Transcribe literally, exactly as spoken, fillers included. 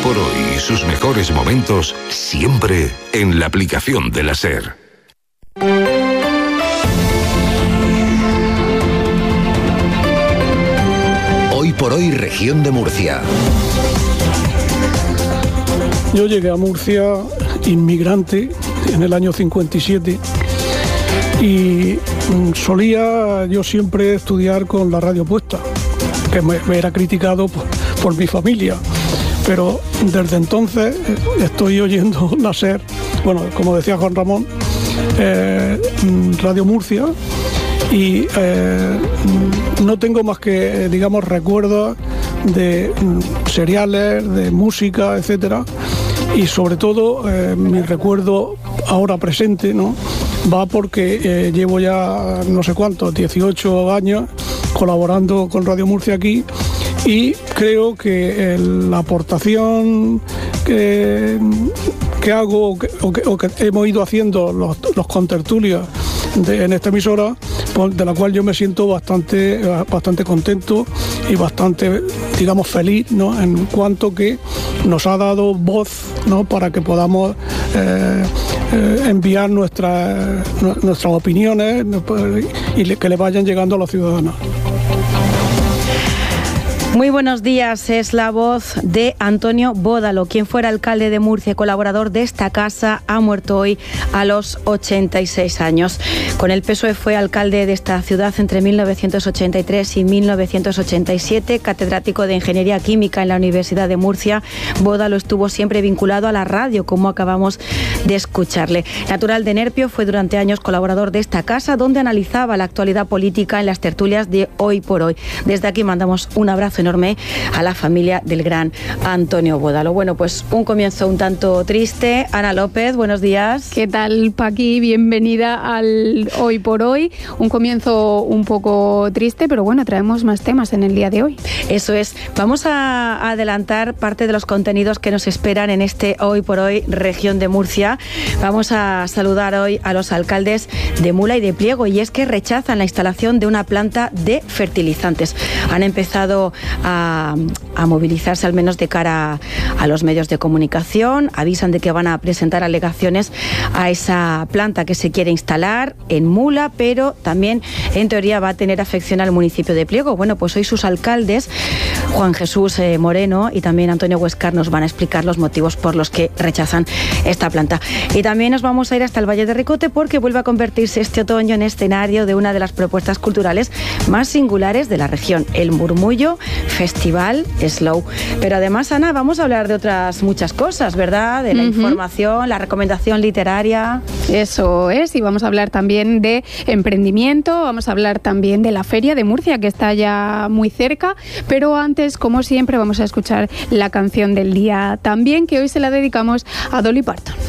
por Hoy y sus mejores momentos siempre en la aplicación de la SER. Hoy por Hoy, región de Murcia. Yo llegué a Murcia inmigrante en el año cincuenta y siete y solía yo siempre estudiar con la radio puesta, que me, me era criticado por, por mi familia, pero desde entonces estoy oyendo la SER, bueno, como decía Juan Ramón, eh, Radio Murcia, y eh, no tengo más que, digamos, recuerdos de seriales, de música, etcétera, y sobre todo eh, mi recuerdo ahora presente, ¿no?, va porque eh, llevo ya no sé cuántos, dieciocho años colaborando con Radio Murcia aquí, y creo que eh, la aportación que, que hago o que, o, que, o que hemos ido haciendo los, los contertulios de, en esta emisora, de la cual yo me siento bastante, bastante contento y bastante, digamos, feliz, ¿no?, en cuanto que nos ha dado voz, ¿no?, para que podamos eh, eh, enviar nuestras, nuestras opiniones y que le vayan llegando a los ciudadanos. Muy buenos días, es la voz de Antonio Bódalo, quien fuera alcalde de Murcia y colaborador de esta casa, ha muerto hoy a los ochenta y seis años. Con el P S O E fue alcalde de esta ciudad entre mil novecientos ochenta y tres y mil novecientos ochenta y siete, catedrático de Ingeniería Química en la Universidad de Murcia. Bódalo estuvo siempre vinculado a la radio, como acabamos de escucharle. Natural de Nerpio, fue durante años colaborador de esta casa, donde analizaba la actualidad política en las tertulias de Hoy por Hoy. Desde aquí mandamos un abrazo enorme a la familia del gran Antonio Bódalo. Bueno, pues un comienzo un tanto triste. Ana López, buenos días. ¿Qué tal, Paqui? Bienvenida al Hoy por Hoy. Un comienzo un poco triste, pero bueno, traemos más temas en el día de hoy. Eso es. Vamos a adelantar parte de los contenidos que nos esperan en este Hoy por Hoy, región de Murcia. Vamos a saludar hoy a los alcaldes de Mula y de Pliego, y es que rechazan la instalación de una planta de fertilizantes. Han empezado A, a movilizarse, al menos de cara a, a los medios de comunicación. Avisan de que van a presentar alegaciones a esa planta que se quiere instalar en Mula, pero también en teoría va a tener afección al municipio de Pliego. Bueno, pues hoy sus alcaldes, Juan Jesús eh, Moreno y también Antonio Huescar, nos van a explicar los motivos por los que rechazan esta planta. Y también nos vamos a ir hasta el Valle de Ricote, porque vuelve a convertirse este otoño en escenario de una de las propuestas culturales más singulares de la región, el Murmullo Festival Slow. Pero además, Ana, vamos a hablar de otras muchas cosas, ¿verdad? De la uh-huh. información, la recomendación literaria. Eso es, y vamos a hablar también de emprendimiento, vamos a hablar también de la Feria de Murcia, que está ya muy cerca, pero antes, como siempre, vamos a escuchar la canción del día también, que hoy se la dedicamos a Dolly Parton.